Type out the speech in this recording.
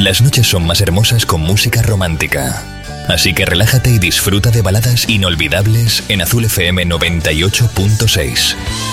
Las noches son más hermosas con música romántica. Así que relájate y disfruta de baladas inolvidables en Azul FM 98.6.